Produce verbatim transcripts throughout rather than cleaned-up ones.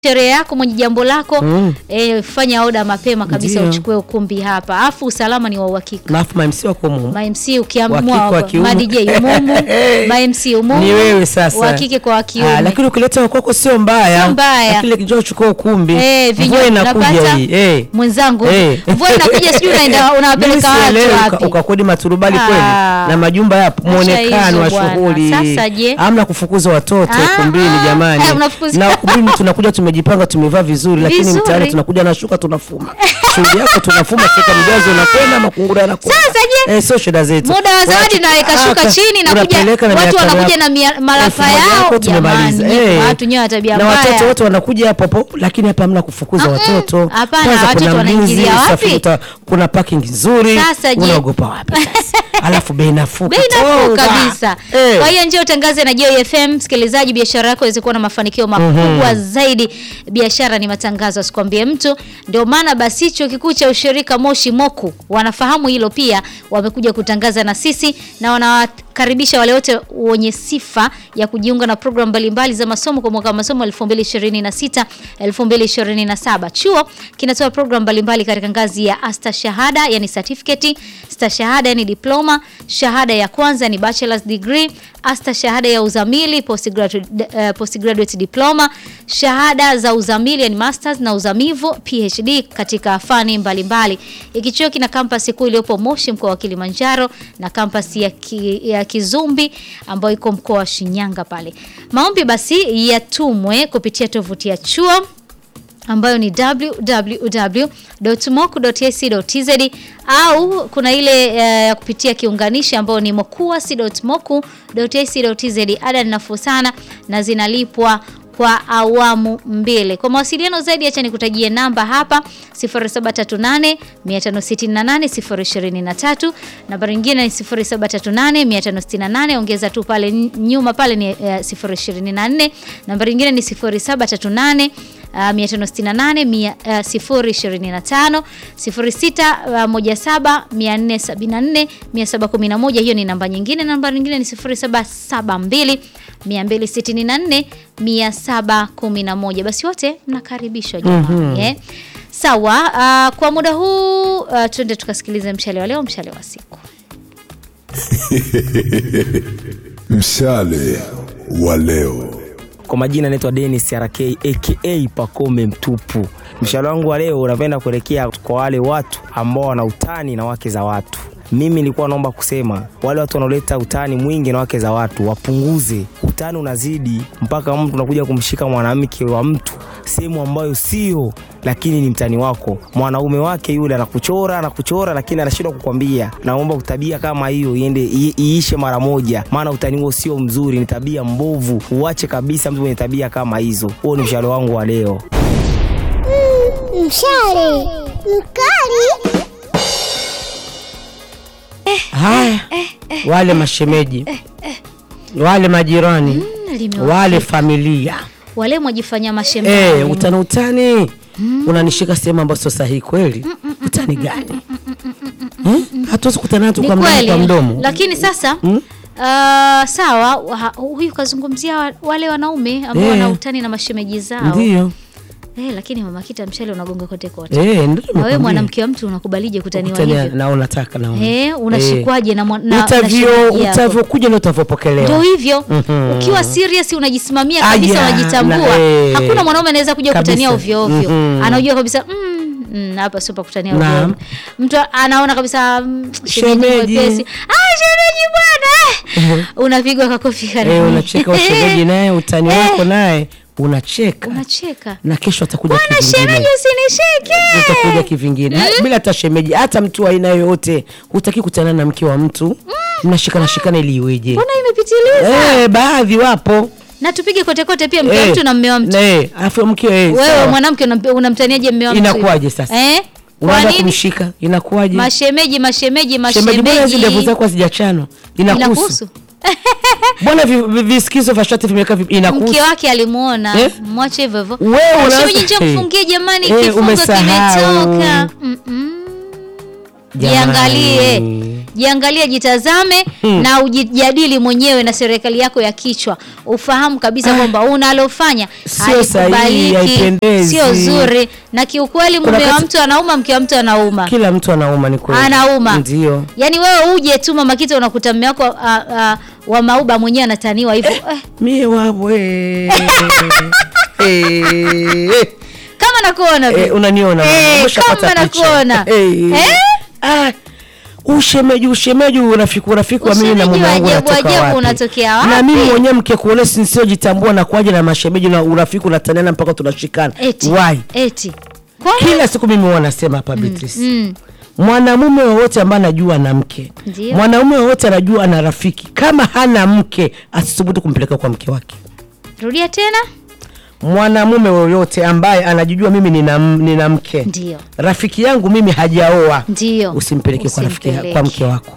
sherehe yako mwenye jambo lako mm. eh, fanya oda mapema kabisa. Ndiyo. Uchukue ukumbi hapa. Afu usalama ni wa uhakika. Alafu ma M C wako mumu. Ma M C ukiamua ma D J mumu, ma M C mumu. Ni wewe sasa. Wa kike kwa wa kiume. Ah, lakini ukileta wako sio mbaya. Sio mbaya. Lakini kijoo uchukue ukumbi. Eh, mvua inakuja hii. Eh. Mwenzangu. Eh. Mvua inakuja sijui unaenda unawapeleka watu wapi. Ukakodi maturubali kweli na majumba yapo muonekano wa shughuli. Sasa je? Hamna kufukuza watoto ukumbini jamani. Na ukumbini tunakuja tumejipanga tumevaa vizuri lakini mtaani tunakuja na shuka tunafuma. Shughuli yako tunafuma shuka mjazo unakwenda makungura yanakuwa. Sasa je? Eh, sio shida zetu. Muda wa zawadi naweka shuka chini na kuja watu wanakuja na malafa yao tumemaliza. Eh, watu nyoa tabia mbaya. Na watoto wote wanakuja hapo hapo lakini hapa hamna kufukuza watoto. Hapana, watoto wanaingilia wapi? Kuna parking nzuri. Unaogopa wapi sasa? Alafu bei nafuu. Bei nafuu kabisa. Eh. Kwa hiyo njoo utangaze na Joy F M, msikilizaji, biashara yako iweze kuwa na mafanikio makubwa mm-hmm. zaidi. Biashara ni matangazo, asikwambie mtu. Ndio maana basi chuo kikuu cha ushirika Moshi Moku wanafahamu hilo pia, wamekuja kutangaza na sisi na wanawakaribisha wale wote wenye sifa ya kujiunga na program mbalimbali za masomo kwa mwaka wa masomo elfu mbili ishirini na sita elfu mbili ishirini na saba. Chuo kinatoa program mbalimbali katika ngazi ya astashahada yani certificate, stashahada yani diploma, shahada ya kwanza ni bachelor's degree, astashahada ya uzamili postgraduate, uh, postgraduate diploma, shahada za uzamili yani masters na uzamivu P H D katika fani mbalimbali. Ikichuo kina campus kuu iliyopo Moshi mkoa wa Kilimanjaro na campus ya, ki, ya Kizumbi ambayo iko mkoa wa Shinyanga pale. Maombi basi yatumwe kupitia tovuti ya chuo ambayo ni w w w dot moku dot a c dot t z au kuna ile ya uh, kupitia kiunganishi ambayo ni mokuasi dot moku dot a c dot t z. Ada ni nafuu sana na zinalipwa kwa awamu mbili. Kwa mawasiliano zaidi acha nikutajie namba hapa sifuri saba tatu nane tano sita nane sifuri ishirini tatu. Namba nyingine ni sifuri saba tatu nane tano sita nane, ongeza tu pale nyuma pale ni uh, sifuri ishirini na nne. Namba nyingine ni sifuri saba tatu nane Uh, tano sita nane sifuri ishirini tano sifuri sita moja saba nne saba nne saba kumi na moja. Hiyo ni namba nyingine. Namba nyingine ni sifuri saba saba mbili mbili sita nne saba kumi na moja. Basi wote mnakaribishwa jamani. Mm-hmm. Yeah. Sawa, uh, kwa muda huu uh, twende tukasikilize mshale wa leo, mshale wa siku. Mshale wa leo. Kwa majina naitwa Dennis R K aka Pakome Mtupu. Mshale wangu wa leo unapenda kuelekea kwa wale watu ambao wana utani na wake za watu. Mimi nilikuwa naomba kusema wale watu wanaoleta utani mwingi na wake za watu wapunguze. Utani unazidi mpaka mtu unakuja kumshika mwanamke wa mtu sehemu ambayo sio, lakini ni mtani wako. Mwanaume wake yule anakuchora anakuchora lakini anashindwa kukwambia. Naomba utabia kama hiyo iende iishe mara moja, maana utani huo sio mzuri, ni tabia mbovu. Uache kabisa mtu mwenye tabia kama hizo. Huo ni mshale wangu wa leo. Mm, mshale mkali. Eh, haya eh, eh, wale mashemeji eh, eh, wale majirani mm, wale familia wale mwajifanya mashemeji eh, utani utani mm. Unanishika sehemu ambayo sio sahihi kweli. mm, mm, utani gani? mm, mm, mm, mm, mm, mm. Hatuwezi kukutana tu kwa mdomo kwa mdomo. Lakini sasa mm? uh, sawa huyu kazungumzia wale wanaume ambao wana eh, utani na mashemeji zao. Ndio. Eh, lakini mama kita mshale unagonga kote kote. Eh, ndio. Wewe mwanamke wa mtu unakubalije kutaniwa hivyo? Na unataka na wewe. Eh, unashikwaje na na utavyo utavyokuja na utavopokelewa. Ndio hivyo. Mm-hmm. Ukiwa serious unajisimamia kabisa, unajitambua. Eh, hakuna mwanaume anaweza kuja kutania ovyo ovyo. Mm-hmm. Anajua kabisa mm, hapa sio pa kutania ovyo ovyo. Mtu anaona kabisa mm, shemeji mwepesi. Ah, shemeji bwana. Eh. Unapigwa kakofi kana. Eh, unacheka shemeji naye utani wako naye. Unacheka. Unacheka. Na kesho atakuja kivingine. Bwana shemeji usinishike. Utakuja kivingine. Mm. Bila hata shemeji, hata mtu aina yoyote, hutaki kutana na mke wa mtu. Mm. Mnashikana shikana ili iweje? Mbona imepitiliza? Eh, baadhi wapo. Na tupige kote kote pia mke wa mtu na mume wa mtu. Eh, afu mke eh. Wewe mwanamke unamtaniaje mume wa mtu? Inakuwaje sasa? Eh? Unaanza kumshika, inakuwaje? Mashemeji, mashemeji, mashemeji. Shemeji bwana ndevu zako hazijachano. Inakuhusu. Bwana visikizo vya shati vimeka vipi? Inakuhusu. Mke wake alimuona, eh? Mwache hivyo hivyo. Wewe unaanza shemeji nje mfungie jamani, eh, kifungo kimetoka. Mhm. Jiangalie. Jiangalie, jitazame hmm. na ujijadili mwenyewe na serikali yako ya kichwa. Ufahamu kabisa kwamba ah. unalofanya haikubaliki, sio zuri, na kiukweli mume wa mtu anauma, mke wa mtu anauma. Kila mtu anauma, ni kweli. Anauma. Ndio. Yaani wewe uje tu Mama Kita unakuta mume wako wa mauba mwenyewe anataniwa hivyo. Eh, mie wapo eh. Eh. Kama nakuona eh, unaniona eh, kama nakuona eh, eh? Ah, ushemeji ushemeji urafiki urafiki wa mimi na mume wangu unatokea wapi? Na mimi mwenyewe mke kuona sio jitambua na kwaje na mashemeji na urafiki unataniana mpaka tunashikana. Why? Eti. Kwa kila siku mimi wanasema hapa Beatrice. Mm, mm. Mwanamume wote ambaye anajua na mke, mwanamume wote anajua na rafiki, kama hana mke asisubutu kumpeleka kwa mke wake. Rudia tena. Mwanamume yoyote ambaye anajijua mimi nina nina mke, ndio rafiki yangu mimi hajaoa, ndio usimpeleke kwa rafiki kwa mke wako.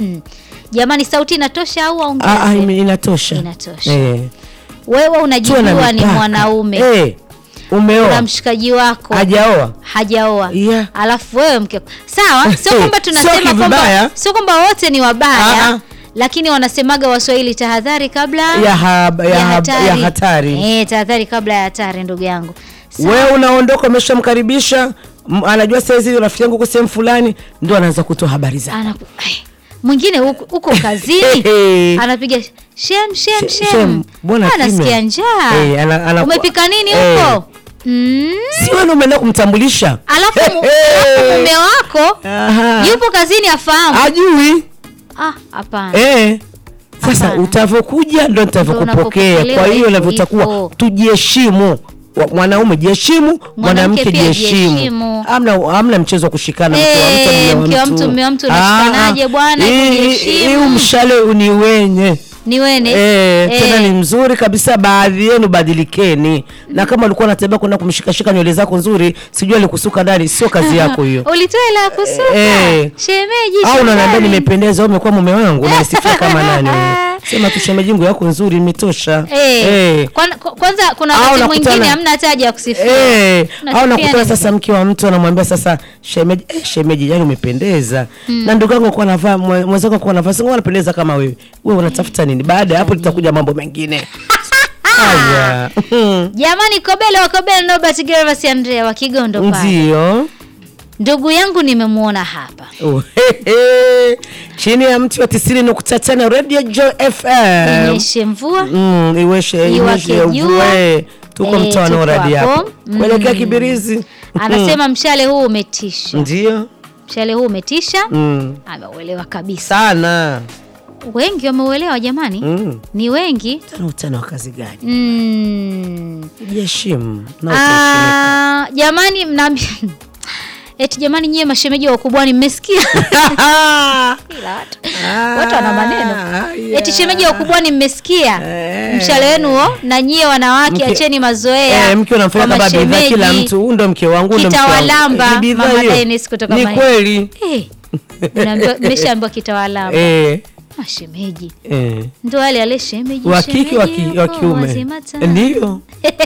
Jamani, sauti inatosha au ongeze? Ah, ah, inatosha. Inatosha. Eh. Wewe unajijua ni mwanaume. Eh. Umeoa. Na mshikaji wako hajaoa. Hajaoa. Yeah. Alafu wewe mke. Sawa, sio kwamba tunasema kwamba sio kwamba wote ni wabaya. Ah, ah. Lakini wanasemaga Waswahili, tahadhari kabla ya, hab, ya, ya hatari. Ya hatari. Eh, tahadhari kabla ya hatari, ndugu yangu. Wewe unaondoka umeshamkaribisha, anajua saizi rafiki yangu kwa sehemu fulani, ndio anaanza kutoa habari zake. Anaku... Mwingine huko huko kazini anapiga shem shem shem. Anasikia njaa. Hey, ana, ana, umepika nini huko? Hey. Mm. Si wewe umeenda kumtambulisha. Alafu hey. mume wako aha. yupo kazini afahamu. Ajui. Ah, hapana. Eh. Sasa utavokuja ndio nitavokupokea. Kwa hiyo unavyotakuwa tujiheshimu. Mwanaume jiheshimu, mwanamke jiheshimu. Hamna hamna mchezo wa kushikana mke wa mtu mume wa mtu unashikanaje bwana? Hii mshale ni wenye. Ni wene. Eh, eh, tena ni mzuri kabisa, baadhi yenu badilikeni. Na kama ulikuwa unatembea kwenda kumshikashika nywele zako nzuri, sijui alikusuka ndani, sio kazi yako hiyo. Ulitoa la kusuka. Eh. Shemeji. Au unaniambia nimependeza au umekuwa mume wangu na sifia kama nani? Sema tu shemeji yangu yako nzuri imetosha. Eh. eh. Kwanza kuna wakati mwingine hamna hata haja ya kusifia. Eh. Au nakutana sasa mke wa mtu anamwambia sasa shemeji, eh, shemeji yani umependeza. Hmm. Na ndugu yangu kwa anavaa, mwenzako kwa anavaa, sio anapendeza kama wewe. Wewe unatafuta nini? Baada ya hapo tutakuja mambo mengine. Haya. Jamani, Kobelo wa Kobelo Robert Gervas Andrea wa Kigondo pale. Ndio. Ndugu yangu nimemuona hapa. Oh, he, he. Chini ya mti wa tisini nukta tano Radio Joy F M. Inyeshe mvua. Mm, iweshe iweshe mvua. Tuko e, mtano radio hapo. Mm. Kuelekea Kibirizi. Anasema mshale huu umetisha. Ndio. Mshale huu umetisha. Mm. Ameuelewa kabisa. Sana. Wengi wameuelewa jamani. Mm. Ni wengi. Tena utana wa kazi gani? Mm. Jiheshimu na utaheshimika. Jamani mnaambia eti jamani nyie mashemeji wa ukubwani mmesikia? Ila watu. Ah, watu wana maneno. Yeah. Eti shemeji wa ukubwani mmesikia? Eh. Mshale wenu huo na nyie wanawake acheni mazoea. Eh, mke unamfanya kama bidhaa kila mtu, huyu ndo mke wangu ndo mke wangu. Kitawalamba Mama Dennis kutoka Mahindi. Ni kweli. Eh. Nimeshaambiwa kitawalamba. Eh. Mashemeji. Eh. Ndio wale wale shemeji. Wa kike wa kiume. Ndio.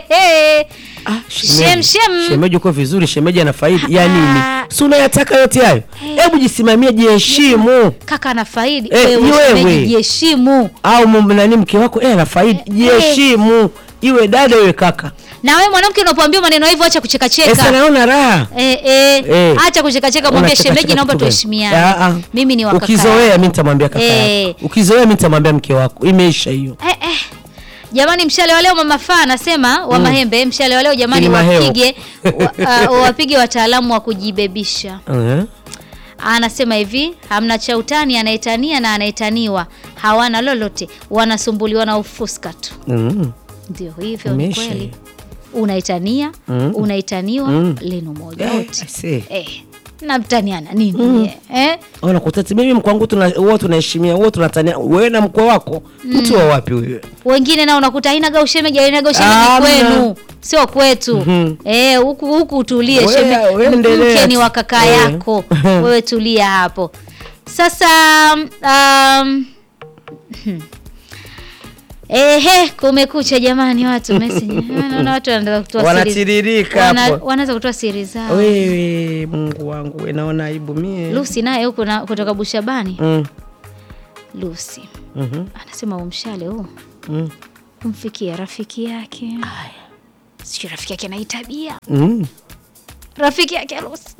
Ah, shem shem. Shemeji uko vizuri, shemeji ana faida. Ya nini? Si unayataka yote hayo? Hebu jisimamie, jiheshimu. Kaka ana faida, eh, wewe shemeji jiheshimu. Au mume nani mke wako eh ana faida, jiheshimu. Iwe dada iwe kaka. Na wewe mwanamke unapoambia maneno hivyo acha kucheka cheka. Sasa naona raha. Eh eh, eh. Acha kucheka cheka, mwambie shemeji naomba tuheshimiane. Mimi ni wakaka. Ukizoea mimi nitamwambia kaka yako. Ukizoea mimi nitamwambia mke wako. Imeisha hiyo. Eh eh. Jamani, mshale wa leo Mama Faa anasema wa mm. Mahembe, mshale wa leo jamani wapige wa, uh, wapige wataalamu wa kujibebisha. Uh-huh. Anasema hivi, hamna cha utani, anaitania na anaitaniwa hawana lolote, wanasumbuliwa na ufuska tu. Mhm. Ndio hivyo, ni kweli. Unaitania, mm. unaitaniwa mm. leno moja wote. Eh, eh. Na mtaniana nini mm. eh? Ona kutati mimi mkwangu tuna wote tunaheshimia, wote tunatania. Wewe na mkwe wako mtu mm. wa wapi wewe? Wengine nao unakuta haina ga ushemeji, haina ga ushemeji kwenu, sio kwetu. Mm -hmm. Eh, huku huku utulie, shemeji mke ni wa kaka yako. Wewe tulia hapo. Sasa um, Ehe, kumekucha jamani, watu message. Naona watu wanaanza kutoa siri. Wanatiririka hapo. Wanaanza kutoa siri zao. Wewe Mungu wangu, naona aibu mie. Lucy naye huko na kutoka Bushabani. Mm. Lucy. Mhm. Mm Anasema umshale huu. Mm. Kumfikia rafiki yake. Haya. Sio rafiki yake ana tabia. Mm. Rafiki yake Lucy.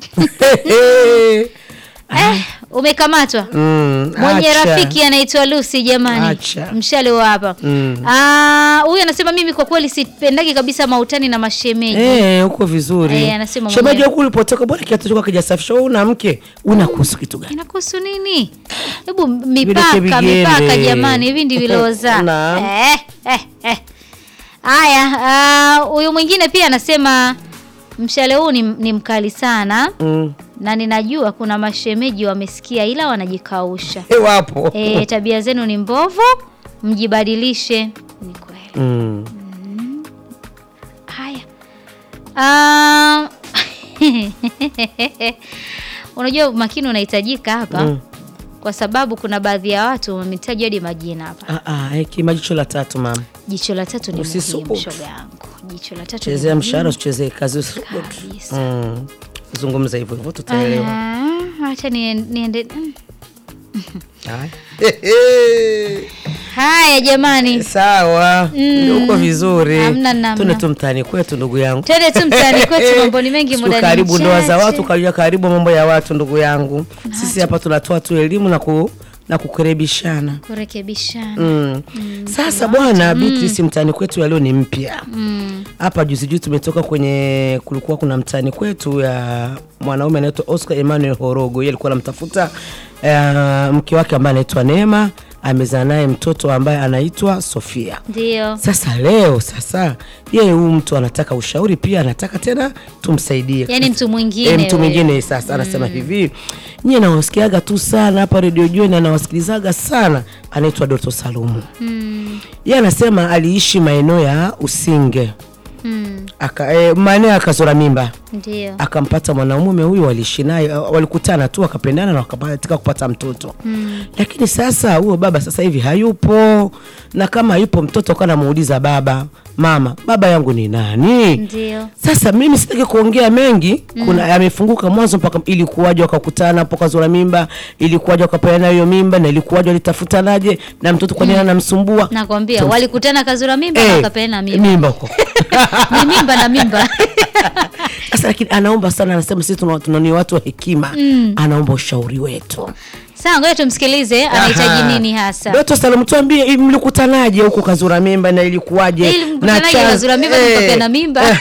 Eh, umekamatwa. Mm, mwenye rafiki anaitwa Lucy jamani. Acha. Mshale wa hapa. Mm. Ah, huyu anasema mimi kwa kweli sipendagi kabisa mautani na mashemeji. Eh, uko vizuri. Eh, anasema shemeji huko ulipotoka bora kiatu chako kijasafisha wewe una mke, unakuhusu kitu gani? Inakuhusu nini? Hebu mipaka mipaka jamani, hivi ndivyo za. Eh, eh, eh. Haya, huyu uh, mwingine pia anasema mshale huu ni, ni mkali sana. Mm. Na ninajua kuna mashemeji wamesikia ila wanajikausha. Eh, wapo. Eh, tabia zenu ni mbovu, mjibadilishe. Ni kweli. Mm. Mm. Haya. Ah. Unajua makini unahitajika hapa. Mm. Kwa sababu kuna baadhi ya watu wametaja hadi majina hapa. Ah ah, eh, kima jicho la tatu mama. Jicho la tatu ni muhimu shoga yangu. Jicho la tatu. Chezea mshahara usichezee kazi usubutu. Mm. Zungumza hivyo hivyo tutaelewa. Ah, acha niende. Haya. Haya jamani. Sawa. Mm. Uko vizuri. Hamna namna. Tune tumtani kwetu ndugu yangu. Twende tumtani kwetu, mambo ni mengi muda ni karibu ndoa za watu, kalia karibu mambo ya watu ndugu yangu. Sisi hapa tunatoa tu elimu na ku na kukurekebishana. Kurekebishana. Mm. Mm, sasa bwana mm. Beatrice mtani kwetu ya leo ni mpya. Mm. Hapa juzi juzi tumetoka kwenye kulikuwa kuna mtani kwetu ya mwanaume anaitwa Oscar Emmanuel Horogo. Yeye alikuwa anamtafuta uh, mke wake ambaye anaitwa Neema, amezaa naye mtoto ambaye anaitwa Sofia. Ndio. Sasa leo sasa yeye huyu mtu anataka ushauri pia, anataka tena tumsaidie. Yaani mtu mwingine. E, mtu mwingine sasa mm. anasema hivi, nyie nawasikiaga tu sana hapa Radio Joy na nawasikilizaga sana, anaitwa Doto Salumu. Mm. Yeye anasema aliishi maeneo ya Usinge. Mm. Aka e, maeneo akazora mimba. Ndio. Akampata mwanamume huyu, waliishi naye, walikutana tu wakapendana na wakapatika kupata mtoto. Mm. Lakini sasa huyo baba sasa hivi hayupo, na kama yupo mtoto kana muuliza baba, mama, baba yangu ni nani? Ndio. Sasa mimi sitaki kuongea mengi. Mm. Kuna yamefunguka mwanzo mpaka ilikuwaje wakakutana hapo kazora mimba, ilikuwaje wakapeana hiyo mimba, na ilikuwaje walitafutanaje na mtoto kwa nini mm. anamsumbua. Nakwambia walikutana kazora mimba eh, wakapeana mimba. Mimba huko. Ni mimba na mimba. Sasa lakini anaomba sana, anasema sisi tunani watu wa hekima. Mm. Anaomba ushauri wetu. Sawa, ngoja tumsikilize anahitaji nini hasa. Doto Salumu, tuambie mlikutanaje huko kazura mimba na ilikuwaje? Na kazura mimba mkapeana mimba.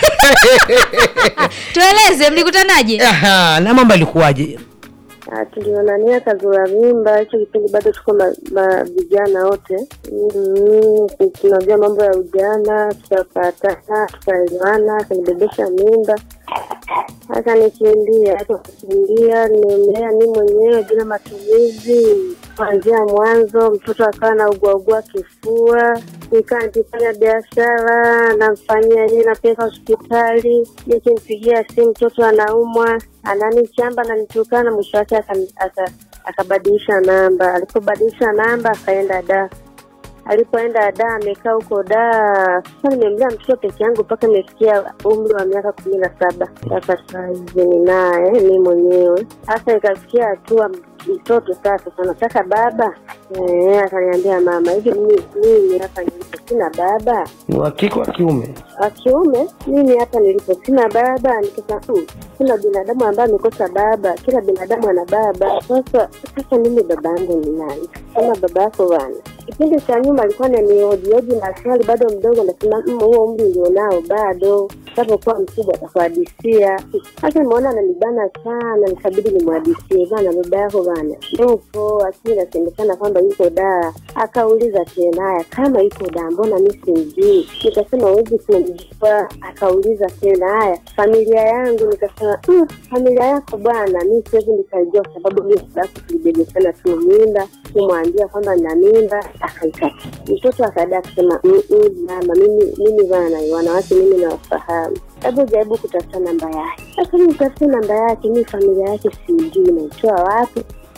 Tueleze mlikutanaje? Aha, na mambo ilikuwaje? Ah, tulionania kazura mimba, hicho kipindi bado tuko ma vijana wote. Mm, tunajua mambo ya ujana, tukapatana, tukaelewana, akanibebesha mimba. Akanikimbia, akanikimbia, nimemlea mimi mwenyewe bila matumizi. Kuanzia mwanzo mtoto akawa na ugua ugua kifua, nikaa nikifanya biashara, namfanyia yeye, napeleka hospitali, nikimpigia simu mtoto anaumwa, ananichamba na nitukana, mwisho wake akabadilisha namba. Alipobadilisha namba akaenda da. Alipoenda da amekaa huko da. Sasa nimemlea mtoto peke yangu mpaka nimefikia umri wa miaka kumi na saba. Sasa sasa ni naye mimi mwenyewe. Sasa ikafikia hatua mtoto sasa anataka baba. Eh, akaniambia mama, hivi mimi mimi hapa nilipo sina baba. Ni wa kike wa kiume? Wa kiume. Mimi hapa nilipo sina baba. Nikasema kuna binadamu ambaye amekosa baba. Kila binadamu ana baba. Sasa sasa mimi babangu ni nani? Kama baba yako bwana. Kipindi cha nyuma alikuwa ananihojioji na swali bado mdogo, nasema huo umri ulionao bado, sababu mkubwa atakuhadisia. Sasa nimeona ananibana sana, nikabidi nimhadisie, bana baba yako bana yupo, akili inasemekana kwamba yuko da. Akauliza tena, haya kama yuko da mbona mimi simjui? Nikasema huwezi kumjua. Akauliza tena, haya familia yangu? Nikasema mm, familia yako bwana mimi siwezi nikajua, sababu mimi basi tulibebeshana tu mimba, kumwambia kwamba nina mimba. Akaikata. Mtoto akadaa kusema mama mimi mimi bana wanawake mimi nawafahamu. Hebu jaribu kutafuta namba yake. Sasa mimi nitafuta namba yake, mimi familia yake sijui naitoa wapi.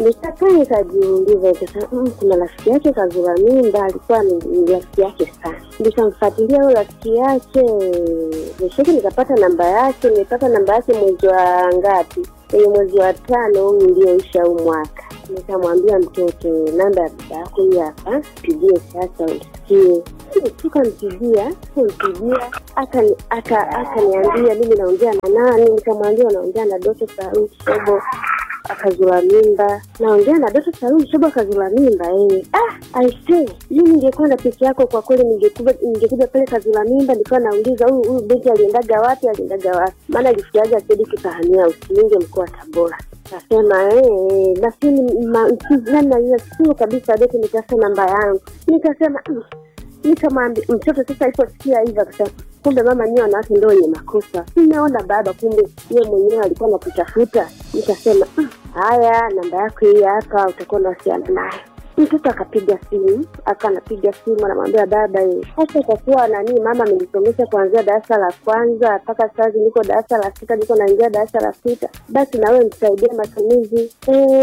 Nikakaa nikajiuliza, nikasema mm, kuna rafiki yake kazula mimba, alikuwa ni ni rafiki yake sana. Nikamfuatilia huyo rafiki yake, nishiki nikapata namba yake, nilipata namba yake mwezi wa ngapi? Kwenye mwezi wa tano huu ulioisha huu mwaka. Nikamwambia mtoto, namba ya baba yako hii hapa, pigie sasa usikie. Tukampigia, tukampigia, akani aka akaniambia mimi naongea na nani? Nikamwambia naongea na Doto Salum Shobo akazula mimba. Naongea na Doto Salum Shobo akazula mimba eh. Ah, I say, mimi ningekuwa na pesa yako kwa kweli ningekuja ningekuja pale kazula mimba nilikuwa nauliza huyu huyu binti aliendaga wapi aliendaga wapi? Maana alifikiaga sedi kitahamia Usinge mkoa wa Tabora. Nasema eh lakini mtizana hiyo sio kabisa Doto nikasa namba yangu. Nikasema mm. Nikamwambia mtoto sasa aliposikia hivyo akasema kumbe mama nyo na watu ndio wenye makosa. Nimeona baba kumbe yeye mwenyewe alikuwa anakutafuta. Nikasema haya namba yako hii hapa utakuwa unawasiliana naye. Mtoto akapiga simu, akanapiga simu anamwambia baba yeye. Sasa itakuwa nani mama amenisomesha kuanzia darasa la kwanza mpaka sasa niko darasa la sita niko naingia darasa la sita. Basi na wewe msaidie matumizi.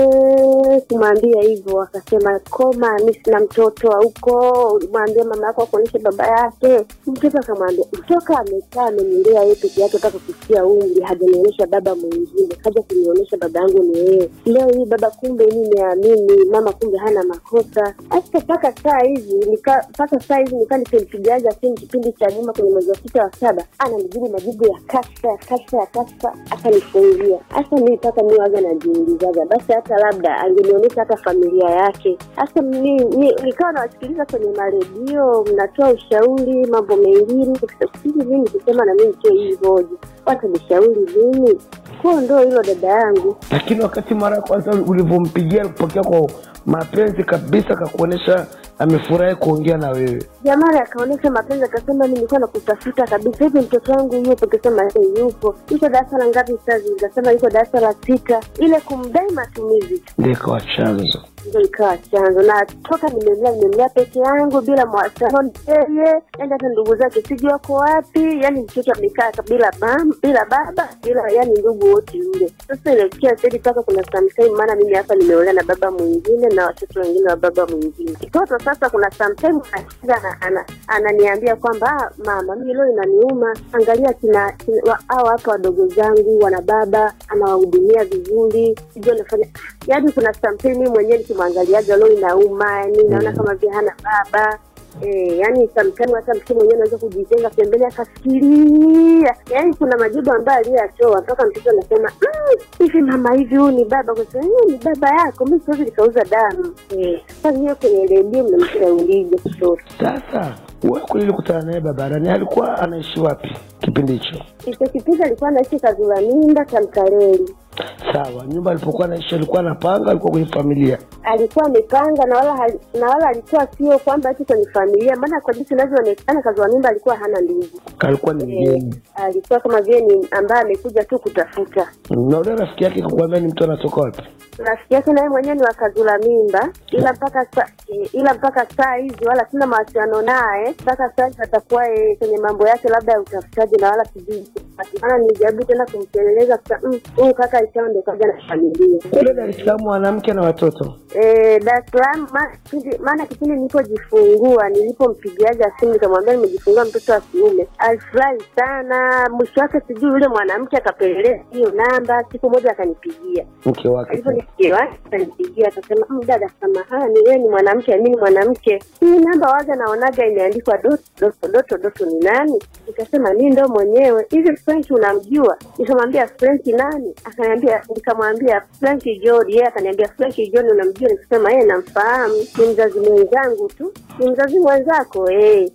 Eh, kumwambia hivyo akasema koma mimi sina mtoto huko, mwambie mama yako akuonyeshe baba yake. Mtoto akamwambia mtoka amekaa amenilea yeye peke yake mpaka kufikia umri hajanionyesha baba mwingine. Kaja kunionyesha baba yangu ni yeye. Leo hii baba kumbe mimi niamini mama kumbe hana makosa. Hata paka saa hizi nika paka saa hizi nika nikimpigaja simu kipindi cha nyuma kwenye mwezi wa sita wa saba ananijibu majibu ya kasa kasa ya kasa akanifungia. Hasa mimi paka mimi waga najiulizaga basi hata labda angenionyesha hata familia yake. Hasa mimi nikawa nawasikiliza kwenye maredio mnatoa ushauri mambo mengine sikisikizi mimi kusema na mimi sio hivyo. Watu nishauri mimi kwa ndo hilo dada yangu. Lakini wakati mara kwanza ulivompigia kupokea kwa mapenzi kabisa akakuonesha amefurahi kuongea na wewe. Jamaa akaonesha mapenzi akasema mimi nilikuwa nakutafuta kabisa hivi mtoto wangu yupo akasema yeye yupo. Yuko darasa la ngapi sasa? Akasema yuko darasa la sita. Ile kumdai matumizi ndio kwa chanzo. Ndio ikawa chanzo na toka nimemlea nimemlea peke yangu bila mwasano yeye enda hata ndugu zake sijui wako wapi, yani mtoto amekaa bila mama bila baba bila yani ndugu wote yule. Sasa ile kia sasa paka kuna sometime maana mimi hapa nimeolewa na baba mwingine na watoto wengine wa baba mwingine. Mtoto sasa kuna sometime ana ananiambia kwamba mama mimi leo inaniuma, angalia kina, kina hao hapa wadogo zangu wana baba anawahudumia vizuri sijui anafanya yani kuna sometime mimi mwenyewe nikimwangaliaga leo inauma yani naona kama vile hana baba. Eh, yani sometimes hata mtu mwenyewe anaweza kujitenga pembeni akafikiria. Yani kuna majibu ambayo aliyatoa mpaka mtoto anasema, "Hivi mama hivi huyu ni baba?" Kwa sababu ni baba yako, mimi siwezi nikauza damu. Eh, sasa yeye kwenye redio mnamshaurije mtoto? Sasa wewe kulikutana naye barabarani alikuwa anaishi wapi kipindi hicho? Hicho kipindi alikuwa anaishi Kazula Mimba Tamkareli. Sawa, nyumba alipokuwa anaishi alikuwa anapanga alikuwa kwenye familia? Alikuwa amepanga na wala na wala alikuwa sio kwamba ati kwenye familia, maana kwa jinsi ninavyoonekana Kazula Mimba alikuwa hana ndugu. Alikuwa ni mgeni. E, alikuwa kama vile ni ambaye amekuja tu kutafuta. Na ule rafiki yake akakwambia ni mtu anatoka wapi? Rafiki yake naye mwenyewe ni wa Kazula Mimba, ila mpaka sa, ila mpaka saa hizi wala sina mawasiliano naye. Mpaka sasa atakuwa e, kwenye mambo yake labda ya utafutaji na wala kijiji. Maana nijaribu tena kumpeleleza kwa huyu kaka alisema ndio kaja na familia. Kule Dar es Salaam mwanamke na watoto. Eh, Dar es Salaam maana kipindi nilipojifungua nilipompigiaga simu nikamwambia nimejifungua mtoto wa kiume. Alifurahi sana, mwisho wake sijui yule mwanamke akapeleleza hiyo namba, siku moja akanipigia. Mke wake. Mke wake akanipigia akasema, "Dada samahani, wewe ni mwanamke, mimi ni mwanamke. Hii namba waga naonaga imeandikwa dot dot dot dot ni nani?" Nikasema mimi ndo mwenyewe. Hivi Frank unamjua? Nikamwambia Frank nani? Akaniambia nikamwambia Frank John. Yeye akaniambia Frank John unamjua? Nikasema yeye namfahamu, ni mzazi mwenzangu tu. Ni mzazi mwenzako eh.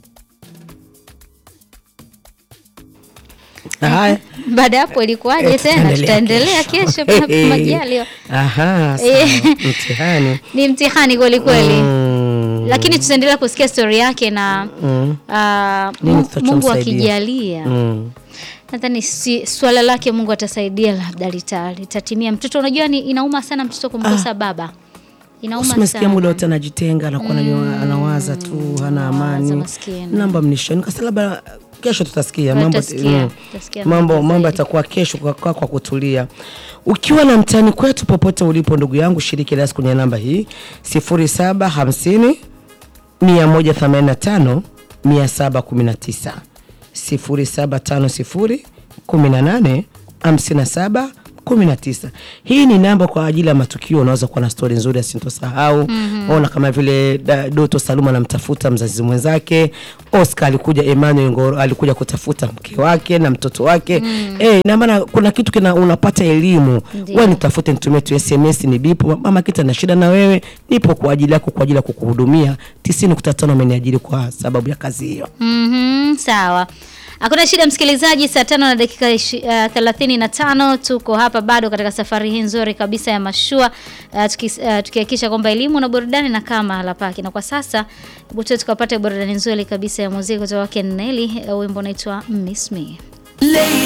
Haya. Baada hapo ilikuwaje tena? Tutaendelea kesho kwa majaliwa. Aha, mtihani. Ni mtihani kweli kweli. Mm. Lakini tutaendelea kusikia story yake na mm. uh, Mungu akijalia. Mm. Nadhani si swala lake Mungu atasaidia labda litatimia. Mtoto unajua ni inauma sana mtoto kumkosa ah. baba. Inauma sana. Umesikia muda wote anajitenga anakuwa mm. anawaza tu hana amani. Namba mnishoni. Kasa labda kesho tutasikia mambo Tutasikia, mm, tutasikia mambo mambo mambo zaidi. yatakuwa kesho kwa, kwa, kwa kutulia. Ukiwa na mtani kwetu popote ulipo ndugu yangu, shiriki nasi kwenye namba hii sifuri saba hamsini mia moja themanini na tano mia saba kumi na tisa sifuri saba tano sifuri kumi na nane hamsini na saba kumi na tisa. Hii ni namba kwa ajili ya matukio. Unaweza kuwa na story nzuri asintosahau. Mm-hmm. Ona kama vile da, Doto Saluma anamtafuta mzazi mwenzake, Oscar alikuja, Emmanuel Ngoro alikuja kutafuta mke wake na mtoto wake. Mm. Eh, na maana kuna kitu kina unapata elimu. Wewe nitafute, nitumie tu S M S, ni bipo mama kita na shida na wewe, nipo kwa ajili yako, kwa ajili ya kukuhudumia. tisini nukta tano ameniajiri kwa sababu ya kazi hiyo. Mhm, sawa. Hakuna shida msikilizaji, saa tano na dakika uh, thelathini na tano tuko hapa bado katika safari hii nzuri kabisa ya mashua, uh, tukihakikisha uh, kwamba elimu na burudani na kama mahala pake. Na kwa sasa hebu tukapate burudani nzuri kabisa ya muziki kutoka kwa Nelly, uh, wimbo unaitwa Miss Me.